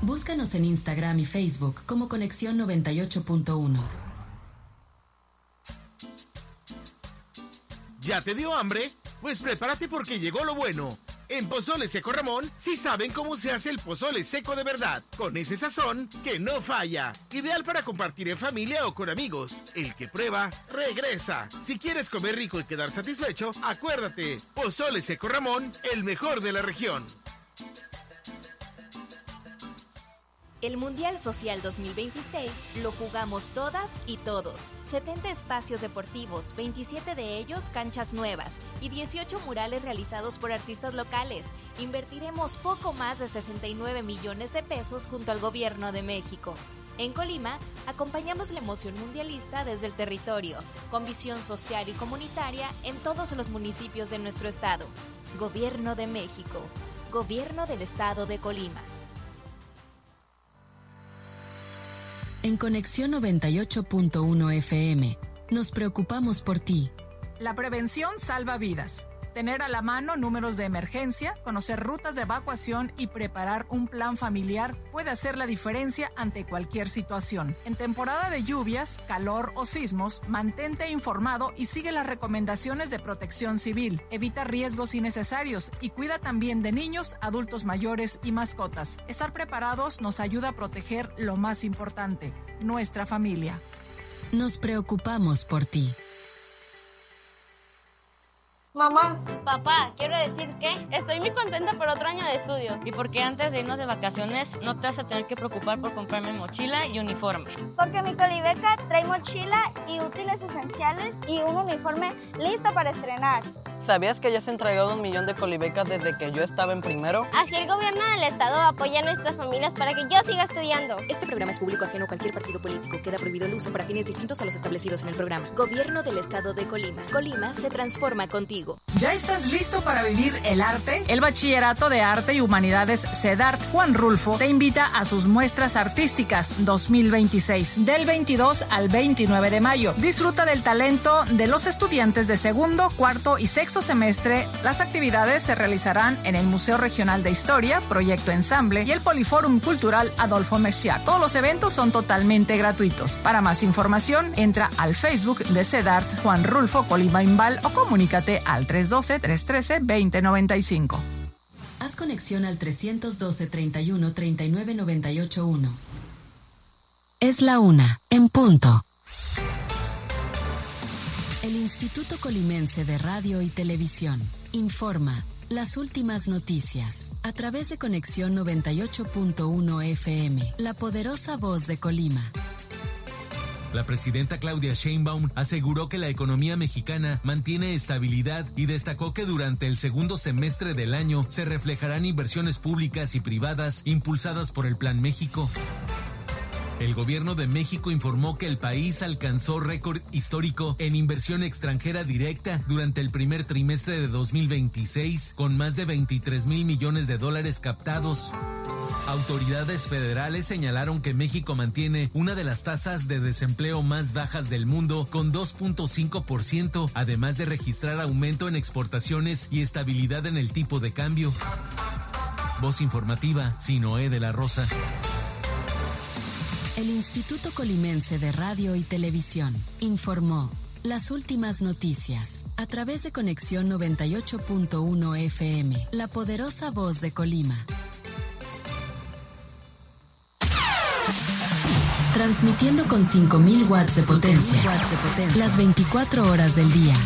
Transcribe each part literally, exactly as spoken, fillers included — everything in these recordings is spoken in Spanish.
Búscanos en Instagram y Facebook como Conexión noventa y ocho punto uno. ¿Ya te dio hambre? Pues prepárate porque llegó lo bueno. En Pozole Seco Ramón sí saben cómo se hace el pozole seco de verdad, con ese sazón que no falla. Ideal para compartir en familia o con amigos. El que prueba, regresa. Si quieres comer rico y quedar satisfecho, acuérdate, Pozole Seco Ramón, el mejor de la región. El Mundial Social dos mil veintiséis lo jugamos todas y todos. setenta espacios deportivos, veintisiete de ellos canchas nuevas y dieciocho murales realizados por artistas locales. Invertiremos poco más de sesenta y nueve millones de pesos junto al Gobierno de México. En Colima, acompañamos la emoción mundialista desde el territorio, con visión social y comunitaria en todos los municipios de nuestro estado. Gobierno de México. Gobierno del Estado de Colima. En Conexión noventa y ocho punto uno F M, nos preocupamos por ti. La prevención salva vidas. Tener a la mano números de emergencia, conocer rutas de evacuación y preparar un plan familiar puede hacer la diferencia ante cualquier situación. En temporada de lluvias, calor o sismos, mantente informado y sigue las recomendaciones de Protección Civil. Evita riesgos innecesarios y cuida también de niños, adultos mayores y mascotas. Estar preparados nos ayuda a proteger lo más importante, nuestra familia. Nos preocupamos por ti. Mamá, papá, quiero decir que estoy muy contenta por otro año de estudio. Y porque antes de irnos de vacaciones no te vas a tener que preocupar por comprarme mochila y uniforme. Porque mi Colibeca trae mochila y útiles esenciales y un uniforme listo para estrenar. ¿Sabías que ya se han entregado un millón de Colibecas desde que yo estaba en primero? Así el gobierno del estado apoya a nuestras familias para que yo siga estudiando. Este programa es público ajeno a cualquier partido político. Queda prohibido el uso para fines distintos a los establecidos en el programa. Gobierno del Estado de Colima. Colima se transforma contigo. ¿Ya estás listo para vivir el arte? El Bachillerato de Arte y Humanidades CEDART Juan Rulfo te invita a sus muestras artísticas dos mil veintiséis del veintidós al veintinueve de mayo. Disfruta del talento de los estudiantes de segundo, cuarto y sexto semestre. Las actividades se realizarán en el Museo Regional de Historia, Proyecto Ensamble y el Poliforum Cultural Adolfo Mexiac. Todos los eventos son totalmente gratuitos. Para más información, entra al Facebook de CEDART Juan Rulfo Colima Imbal o comunícate al tres uno dos, tres uno tres, dos cero nueve cinco. Haz conexión al tres uno dos, treinta y uno, treinta y nueve, noventa y ocho uno. Es la una, en punto. El Instituto Colimense de Radio y Televisión informa las últimas noticias a través de Conexión noventa y ocho punto uno F M, la poderosa voz de Colima. La presidenta Claudia Sheinbaum aseguró que la economía mexicana mantiene estabilidad y destacó que durante el segundo semestre del año se reflejarán inversiones públicas y privadas impulsadas por el Plan México. El gobierno de México informó que el país alcanzó récord histórico en inversión extranjera directa durante el primer trimestre de dos mil veintiséis, con más de veintitrés mil millones de dólares captados. Autoridades federales señalaron que México mantiene una de las tasas de desempleo más bajas del mundo, con dos punto cinco por ciento, además de registrar aumento en exportaciones y estabilidad en el tipo de cambio. Voz informativa, Sinoé de la Rosa. El Instituto Colimense de Radio y Televisión informó las últimas noticias a través de Conexión noventa y ocho punto uno F M, la poderosa voz de Colima. Transmitiendo con cinco mil watts de potencia, watts de potencia, las veinticuatro horas del día.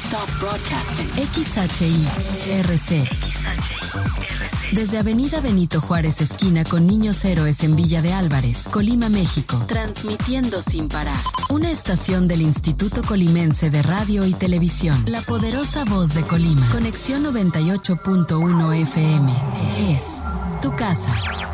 X H I R C. Desde Avenida Benito Juárez, esquina con Niños Héroes en Villa de Álvarez, Colima, México. Transmitiendo sin parar. Una estación del Instituto Colimense de Radio y Televisión. La poderosa voz de Colima. Conexión noventa y ocho punto uno F M. Es tu casa.